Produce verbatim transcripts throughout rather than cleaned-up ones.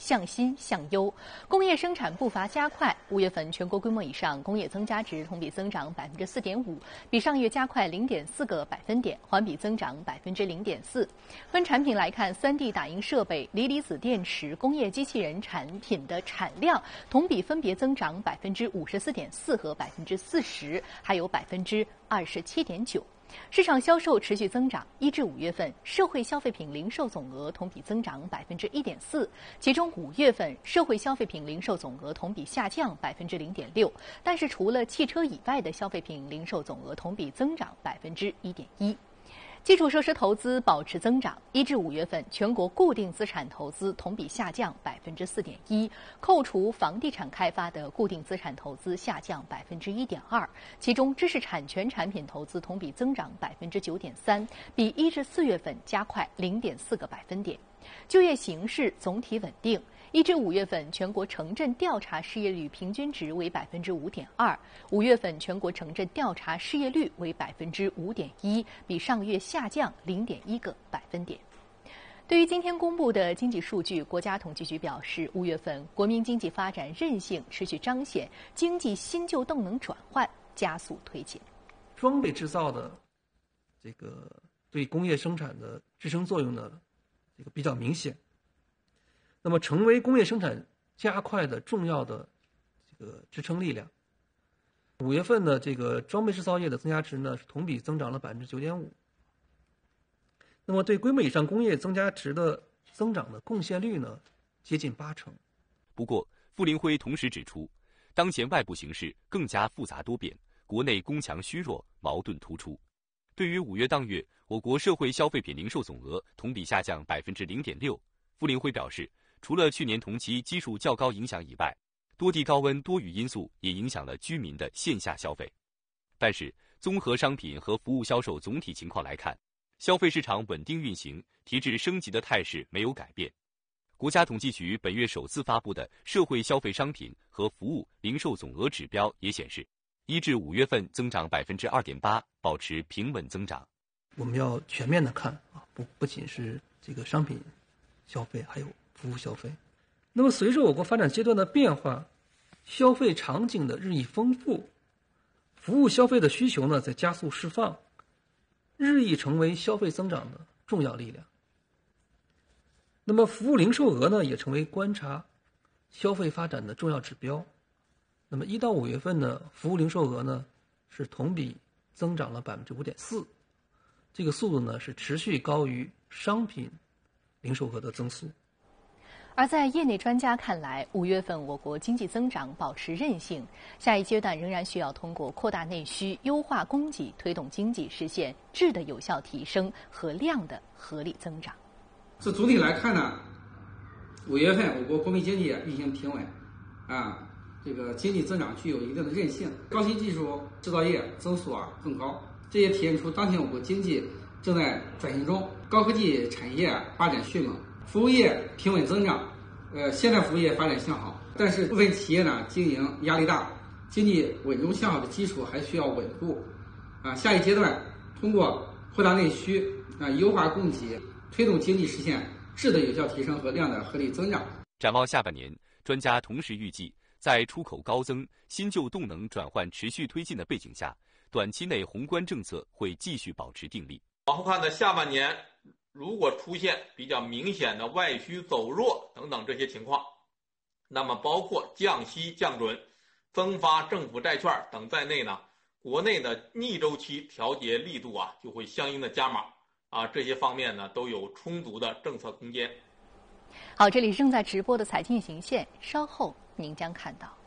向新向优，工业生产步伐加快。五月份全国规模以上工业增加值同比增长百分之四点五，比上月加快零点四个百分点，环比增长百分之零点四。分产品来看，三 D 打印设备、锂离子电池、工业机器人产品的产量同比分别增长百分之五十四点四和百分之四十，还有百分之二十七点九。市场销售持续增长，一至五月份社会消费品零售总额同比增长百分之一点四，其中五月份社会消费品零售总额同比下降百分之零点六，但是除了汽车以外的消费品零售总额同比增长百分之一点一。基础设施投资保持增长，一至五月份全国固定资产投资同比下降百分之四点一，扣除房地产开发的固定资产投资下降百分之一点二，其中知识产权产品投资同比增长百分之九点三，比一至四月份加快零点四个百分点。就业形势总体稳定。一至五月份，全国城镇调查失业率平均值为百分之五点二，五月份全国城镇调查失业率为百分之五点一，比上月下降零点一个百分点。对于今天公布的经济数据，国家统计局表示，五月份国民经济发展韧性持续彰显，经济新旧动能转换加速推进。 装备制造的这个对工业生产的支撑作用呢，这个比较明显。那么，成为工业生产加快的重要的这个支撑力量。五月份的这个装备制造业的增加值呢，是同比增长了百分之九点五。那么，对规模以上工业增加值的增长的贡献率呢，接近八成。 不过，傅林辉同时指出，当前外部形势更加复杂多变，国内供强虚弱，矛盾突出。对于五月当月我国社会消费品零售总额同比下降百分之零点六，傅林辉表示，除了去年同期基数较高影响以外，多地高温多雨因素也影响了居民的线下消费。但是，综合商品和服务销售总体情况来看，消费市场稳定运行，提质升级的态势没有改变。国家统计局本月首次发布的社会消费商品和服务零售总额指标也显示，一至五月份增长百分之二点八，保持平稳增长。 我们要全面的看啊，不不仅是这个商品消费，还有服务消费。那么随着我国发展阶段的变化，消费场景的日益丰富，服务消费的需求呢在加速释放，日益成为消费增长的重要力量。那么服务零售额呢也成为观察消费发展的重要指标。那么一到五月份呢，服务零售额呢是同比增长了百分之五点四，这个速度呢是持续高于商品零售额的增速。 而在业内专家看来，五月份我国经济增长保持韧性，下一阶段仍然需要通过扩大内需、优化供给，推动经济实现质的有效提升和量的合理增长。 这总体来看呢，五月份我国国民经济运行平稳，啊，这个经济增长具有一定的韧性，高新技术制造业增速啊更高，这也体现出当前我国经济正在转型中，高科技产业发展迅猛。服务业平稳增长，呃，现代服务业发展向好，但是部分企业呢经营压力大，经济稳中向好的基础还需要稳固，啊，下一阶段通过扩大内需，啊，优化供给，推动经济实现质的有效提升和量的合理增长。 展望下半年，专家同时预计，在出口高增、新旧动能转换持续推进的背景下，短期内宏观政策会继续保持定力。 往后看的下半年，如果出现比较明显的外需走弱等等这些情况，那么包括降息降准、增发政府债券等在内呢，国内的逆周期调节力度啊就会相应的加码啊，这些方面呢都有充足的政策空间。 好，这里正在直播的财经行线，稍后您将看到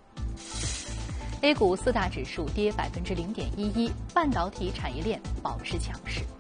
A 股四大指数跌百分之零点一一，半导体产业链保持强势。